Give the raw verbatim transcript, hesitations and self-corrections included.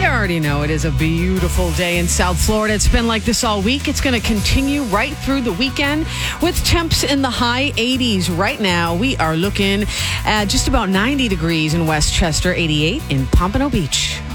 already know it is a beautiful day in South Florida. It's been like this all week. It's going to continue right through the weekend with temps in the high eighties. Right now, we are looking at just about ninety degrees in Westchester, eighty-eight in Pompano Beach.